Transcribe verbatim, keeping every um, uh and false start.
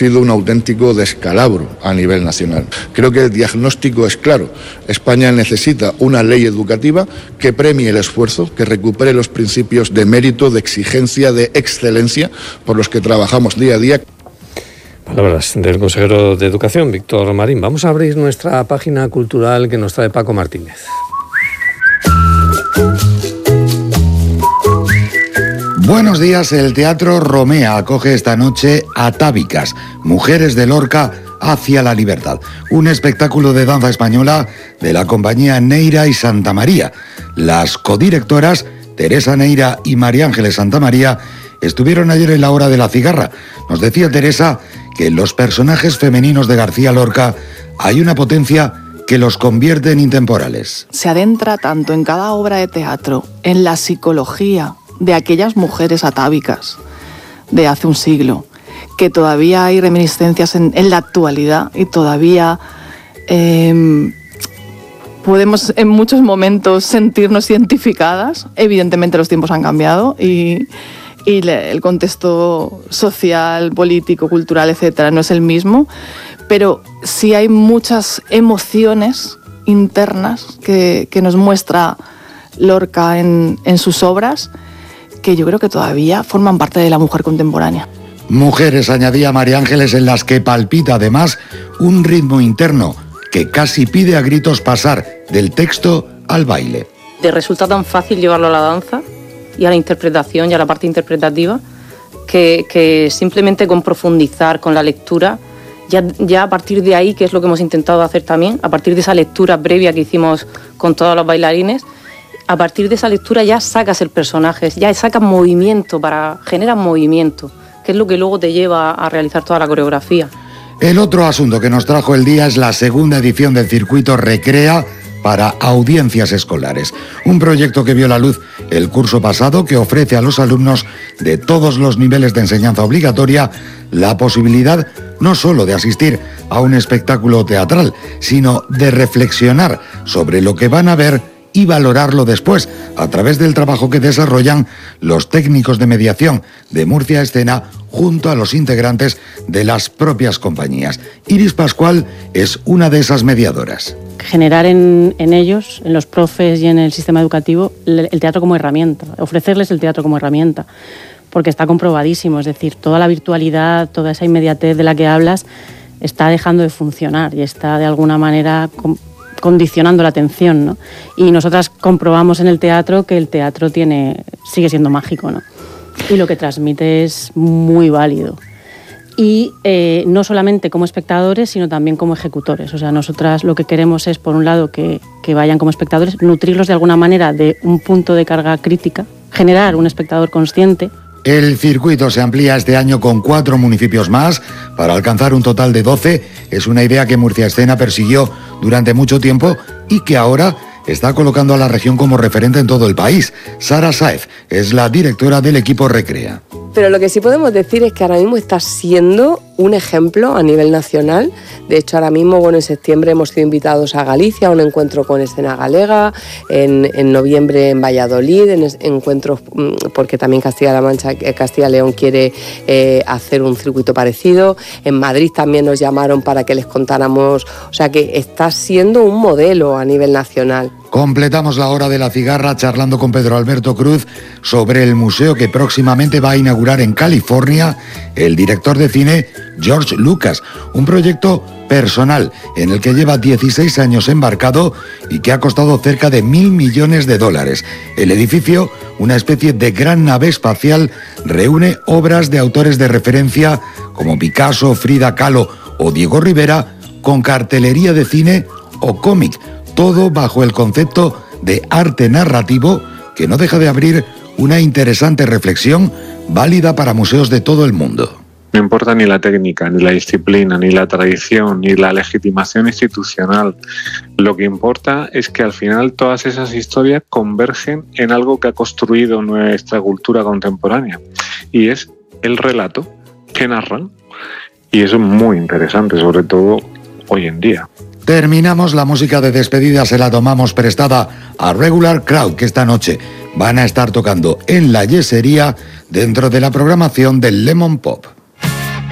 sido un auténtico descalabro a nivel nacional. Creo que el diagnóstico es claro. España necesita una ley educativa que premie el esfuerzo, que recupere los principios de mérito, de exigencia, de excelencia por los que trabajamos día a día. Palabras del consejero de Educación, Víctor Marín. Vamos a abrir nuestra página cultural que nos trae Paco Martínez. Buenos días, el Teatro Romea acoge esta noche Atávicas, Mujeres de Lorca hacia la libertad, un espectáculo de danza española de la compañía Neira y Santa María. Las codirectoras, Teresa Neira y María Ángeles Santa María, estuvieron ayer en la Hora de la Cigarra. Nos decía Teresa que en los personajes femeninos de García Lorca hay una potencia que los convierte en intemporales. Se adentra tanto en cada obra de teatro, en la psicología de aquellas mujeres atávicas de hace un siglo, que todavía hay reminiscencias en, en la actualidad y todavía eh, podemos en muchos momentos sentirnos identificadas. Evidentemente los tiempos han cambiado y, y le, el contexto social, político, cultural, etcétera, no es el mismo, pero sí hay muchas emociones internas que, que nos muestra Lorca en, en sus obras, que yo creo que todavía forman parte de la mujer contemporánea. Mujeres, añadía María Ángeles, en las que palpita además un ritmo interno que casi pide a gritos pasar del texto al baile. Te resulta tan fácil llevarlo a la danza y a la interpretación y a la parte interpretativa que, que simplemente con profundizar, con la lectura, ya, ya a partir de ahí, que es lo que hemos intentado hacer también, a partir de esa lectura previa que hicimos con todos los bailarines, a partir de esa lectura ya sacas el personaje, ya sacas movimiento, para generar movimiento, que es lo que luego te lleva a realizar toda la coreografía. El otro asunto que nos trajo el día es la segunda edición del circuito Recrea para audiencias escolares, un proyecto que vio la luz el curso pasado, que ofrece a los alumnos de todos los niveles de enseñanza obligatoria la posibilidad no solo de asistir a un espectáculo teatral, sino de reflexionar sobre lo que van a ver y valorarlo después, a través del trabajo que desarrollan los técnicos de mediación de Murcia Escena junto a los integrantes de las propias compañías. Iris Pascual es una de esas mediadoras. Generar en, en ellos, en los profes y en el sistema educativo, el, el teatro como herramienta, ofrecerles el teatro como herramienta, porque está comprobadísimo, es decir, toda la virtualidad, toda esa inmediatez de la que hablas está dejando de funcionar y está de alguna manera condicionando la atención, ¿no? Y nosotras comprobamos en el teatro que el teatro tiene, sigue siendo mágico, ¿no? Y lo que transmite es muy válido. Y eh, no solamente como espectadores, sino también como ejecutores. O sea, nosotras lo que queremos es, por un lado, que, que vayan como espectadores, nutrirlos de alguna manera de un punto de carga crítica, generar un espectador consciente. El circuito se amplía este año con cuatro municipios más para alcanzar un total de doce. Es una idea que Murcia Escena persiguió durante mucho tiempo y que ahora está colocando a la región como referente en todo el país. Sara Sáez es la directora del equipo Recrea. Pero lo que sí podemos decir es que ahora mismo está siendo un ejemplo a nivel nacional. De hecho, ahora mismo, bueno, en septiembre hemos sido invitados a Galicia, a un encuentro con escena galega, en, en noviembre en Valladolid, en encuentros, porque también Castilla-La Mancha, Castilla-León quiere eh, hacer un circuito parecido. En Madrid también nos llamaron para que les contáramos, o sea que está siendo un modelo a nivel nacional. Completamos la Hora de la Cigarra charlando con Pedro Alberto Cruz sobre el museo que próximamente va a inaugurar en California el director de cine George Lucas, un proyecto personal en el que lleva dieciséis años embarcado y que ha costado cerca de mil millones de dólares. El edificio, una especie de gran nave espacial, reúne obras de autores de referencia como Picasso, Frida Kahlo o Diego Rivera, con cartelería de cine o cómic, todo bajo el concepto de arte narrativo que no deja de abrir una interesante reflexión válida para museos de todo el mundo. No importa ni la técnica, ni la disciplina, ni la tradición, ni la legitimación institucional. Lo que importa es que al final todas esas historias convergen en algo que ha construido nuestra cultura contemporánea, y es el relato que narran. Y eso es muy interesante, sobre todo hoy en día. Terminamos. La música de despedida se la tomamos prestada a Regular Crowd, que esta noche van a estar tocando en la Yesería dentro de la programación del Lemon Pop.